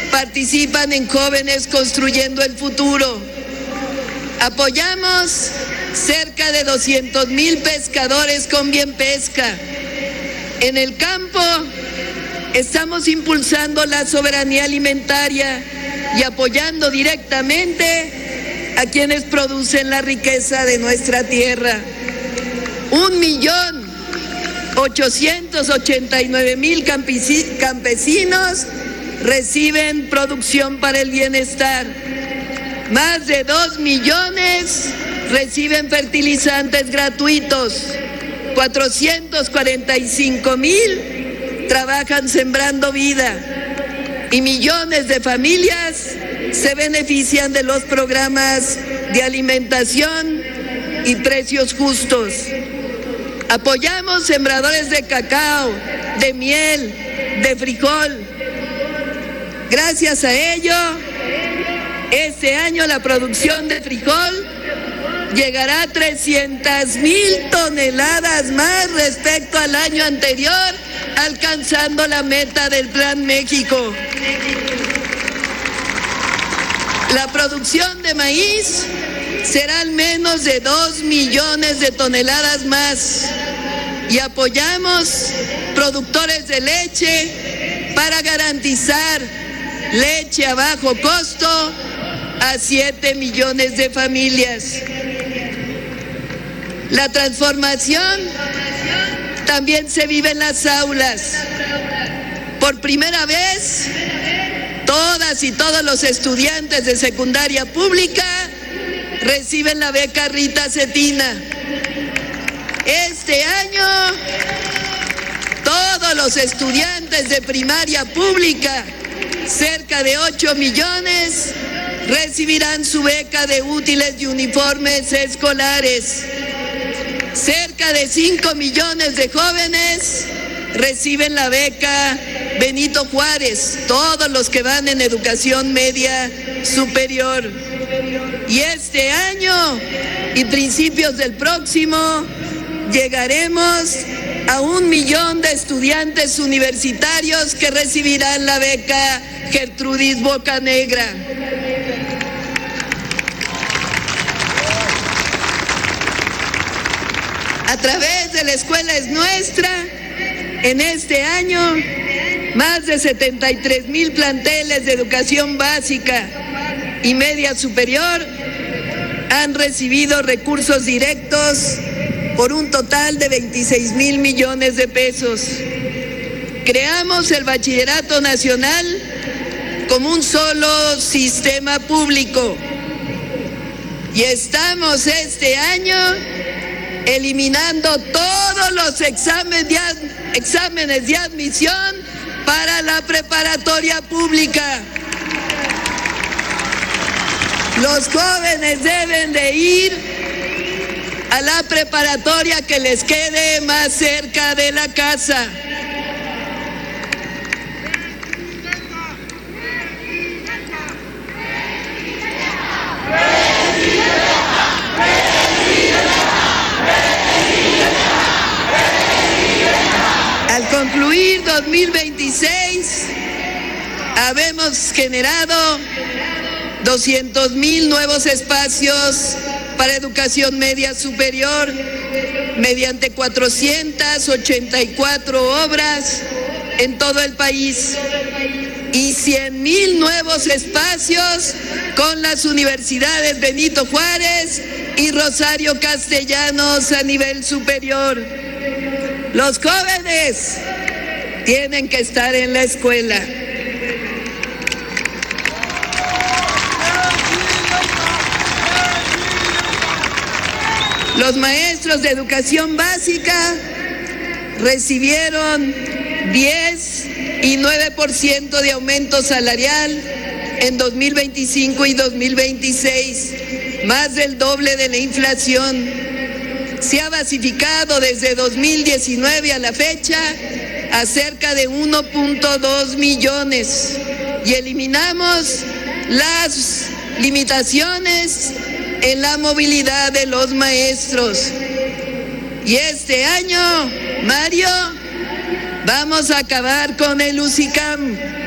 participan en Jóvenes Construyendo el Futuro. Apoyamos cerca de 200,000 pescadores con Bien Pesca. En el campo estamos impulsando la soberanía alimentaria y apoyando directamente a quienes producen la riqueza de nuestra tierra. 1,889,000 campesinos reciben producción para el bienestar. Más de 2 millones reciben fertilizantes gratuitos. 445,000 trabajan sembrando vida. Y millones de familias se benefician de los programas de alimentación y precios justos. Apoyamos sembradores de cacao, de miel, de frijol. Gracias a ello, este año la producción de frijol llegará a 300,000 toneladas más respecto al año anterior, alcanzando la meta del Plan México. La producción de maíz será al menos de 2 millones de toneladas más. Y apoyamos productores de leche para garantizar leche a bajo costo a 7 millones de familias. La transformación también se vive en las aulas. Por primera vez, todas y todos los estudiantes de secundaria pública reciben la beca Rita Cetina. Este año, todos los estudiantes de primaria pública, cerca de 8 millones, recibirán su beca de útiles y uniformes escolares. Cerca de 5 millones de jóvenes reciben la beca Benito Juárez, todos los que van en educación media superior. Y este año y principios del próximo llegaremos a 1 millón de estudiantes universitarios que recibirán la beca Gertrudis Bocanegra. A través de la Escuela Es Nuestra, en este año, más de 73,000 planteles de educación básica y media superior han recibido recursos directos por un total de 26,000 millones de pesos. Creamos el Bachillerato Nacional como un solo sistema público y estamos este año eliminando todos los exámenes de admisión para la preparatoria pública. Los jóvenes deben de ir a la preparatoria que les quede más cerca de la casa. Al concluir 2026, habemos generado 200,000 nuevos espacios para educación media superior mediante 484 obras en todo el país y 100,000 nuevos espacios con las universidades Benito Juárez y Rosario Castellanos a nivel superior. Los jóvenes tienen que estar en la escuela. Los maestros de educación básica recibieron 10 y 9% de aumento salarial en 2025 y 2026, más del doble de la inflación. Se ha basificado desde 2019 a la fecha a cerca de 1.2 millones y eliminamos las limitaciones en la movilidad de los maestros. Y este año, Mario, vamos a acabar con el UCICAM.